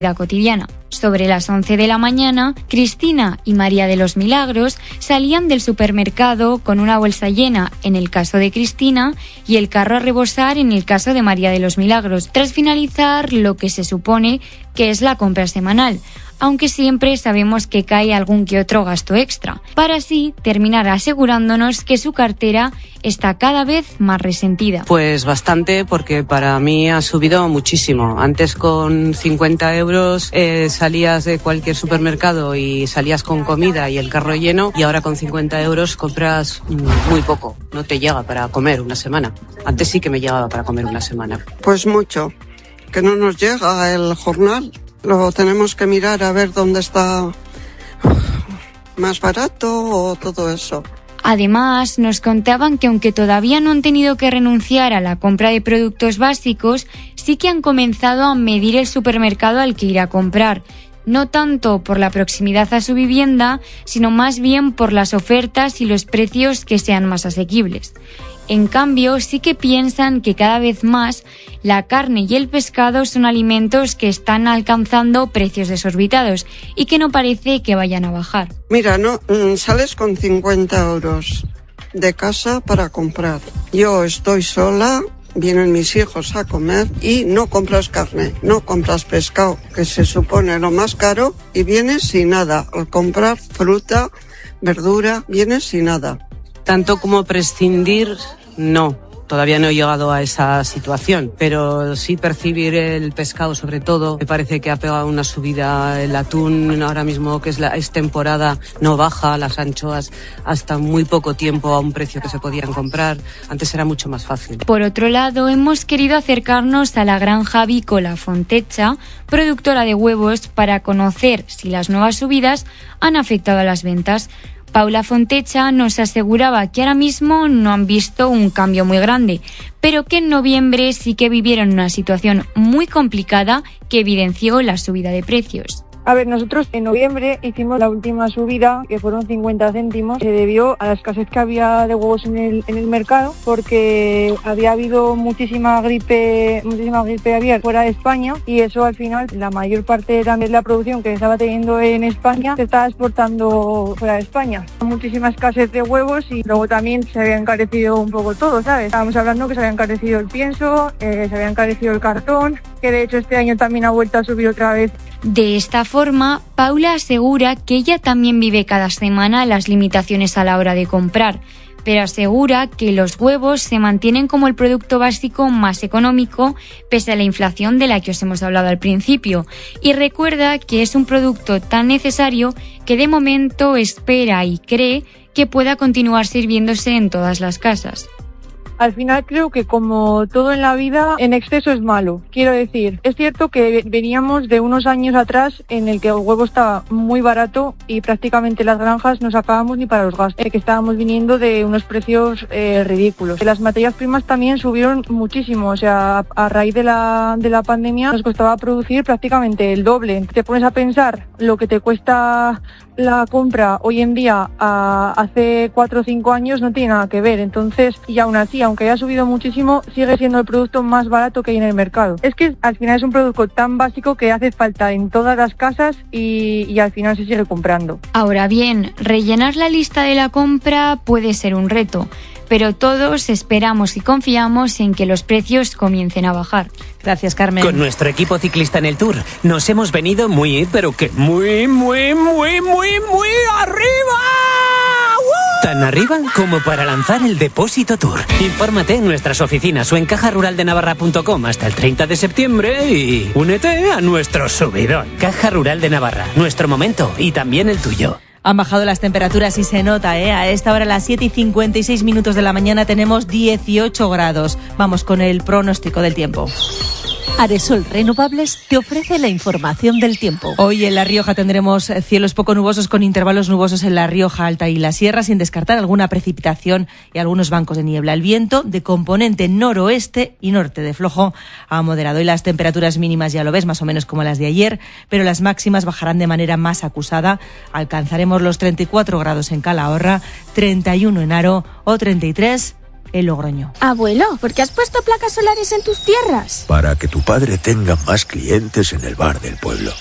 cotidiana. Sobre las 11 de la mañana, Cristina y María de los Milagros salían del supermercado con una bolsa llena en el caso de Cristina y el carro a rebosar en el caso de María de los Milagros, tras finalizar lo que se supone que es la compra semanal, aunque siempre sabemos que cae algún que otro gasto extra, para así terminar asegurándonos que su cartera está cada vez más resentida. Pues bastante, porque para mí ha subido muchísimo. Antes con 50 euros salías de cualquier supermercado y salías con comida y el carro lleno, y ahora con 50 euros compras muy poco, no te llega para comer una semana. Antes sí que me llegaba para comer una semana. Pues mucho, que no nos llega el jornal. Lo tenemos que mirar a ver dónde está más barato o todo eso. Además, nos contaban que aunque todavía no han tenido que renunciar a la compra de productos básicos, sí que han comenzado a medir el supermercado al que ir a comprar. No tanto por la proximidad a su vivienda, sino más bien por las ofertas y los precios que sean más asequibles. En cambio, sí que piensan que cada vez más la carne y el pescado son alimentos que están alcanzando precios desorbitados y que no parece que vayan a bajar. Mira, no sales con 50 euros de casa para comprar. Yo estoy sola, vienen mis hijos a comer y no compras carne, no compras pescado, que se supone lo más caro, y vienes sin nada. Al comprar fruta, verdura, vienes sin nada. Tanto como prescindir, no. Todavía no he llegado a esa situación, pero sí percibir el pescado, sobre todo. Me parece que ha pegado una subida el atún ahora mismo, que es temporada, no baja, las anchoas hasta muy poco tiempo a un precio que se podían comprar. Antes era mucho más fácil. Por otro lado, hemos querido acercarnos a la granja avícola Fontecha, productora de huevos, para conocer si las nuevas subidas han afectado a las ventas. Paula Fontecha nos aseguraba que ahora mismo no han visto un cambio muy grande, pero que en noviembre sí que vivieron una situación muy complicada que evidenció la subida de precios. A ver, nosotros en noviembre hicimos la última subida, que fueron 50 céntimos. Se debió a la escasez que había de huevos en el mercado, porque había habido muchísima gripe aviar fuera de España, y eso al final, la mayor parte también de la producción que se estaba teniendo en España se estaba exportando fuera de España. Muchísima escasez de huevos, y luego también se había encarecido un poco todo, ¿sabes? Estábamos hablando que se había encarecido el pienso, se había encarecido el cartón, que de hecho este año también ha vuelto a subir otra vez. De esta forma, Paula asegura que ella también vive cada semana las limitaciones a la hora de comprar, pero asegura que los huevos se mantienen como el producto básico más económico pese a la inflación de la que os hemos hablado al principio, y recuerda que es un producto tan necesario que de momento espera y cree que pueda continuar sirviéndose en todas las casas. Al final creo que, como todo en la vida, en exceso es malo. Quiero decir, es cierto que veníamos de unos años atrás en el que el huevo estaba muy barato y prácticamente las granjas no sacábamos ni para los gastos, que estábamos viniendo de unos precios ridículos. Las materias primas también subieron muchísimo, o sea, a raíz de la pandemia nos costaba producir prácticamente el doble. Te pones a pensar lo que te cuesta la compra hoy en día hace 4 o 5 años, no tiene nada que ver. Entonces, y aún así, aunque haya subido muchísimo, sigue siendo el producto más barato que hay en el mercado. Es que al final es un producto tan básico que hace falta en todas las casas y al final se sigue comprando. Ahora bien, rellenar la lista de la compra puede ser un reto, pero todos esperamos y confiamos en que los precios comiencen a bajar. Gracias, Carmen. Con nuestro equipo ciclista en el Tour nos hemos venido muy, pero que muy arriba. ¡Woo! Tan arriba como para lanzar el Depósito Tour. Infórmate en nuestras oficinas o en cajaruraldenavarra.com hasta el 30 de septiembre y únete a nuestro subidón. Caja Rural de Navarra, nuestro momento y también el tuyo. Han bajado las temperaturas y se nota, ¿eh? A esta hora, a las 7:56 de la mañana, tenemos 18 grados. Vamos con el pronóstico del tiempo. Aresol Renovables te ofrece la información del tiempo. Hoy en La Rioja tendremos cielos poco nubosos con intervalos nubosos en La Rioja Alta y la Sierra, sin descartar alguna precipitación y algunos bancos de niebla. El viento de componente noroeste y norte de flojo a moderado, y las temperaturas mínimas ya lo ves, más o menos como las de ayer, pero las máximas bajarán de manera más acusada. Alcanzaremos los 34 grados en Calahorra, 31 en Haro o 33 en Logroño. Abuelo, ¿por qué has puesto placas solares en tus tierras? Para que tu padre tenga más clientes en el bar del pueblo.